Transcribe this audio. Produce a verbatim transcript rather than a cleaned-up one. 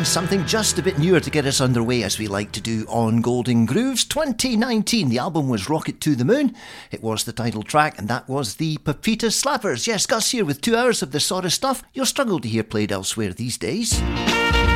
and something just a bit newer to get us underway, as we like to do on Golden Grooves. twenty nineteen, the album was Rocket to the Moon. It was the title track, and that was the Pepita Slappers. Yes, Gus here with two hours of the sort of stuff you'll struggle to hear played elsewhere these days.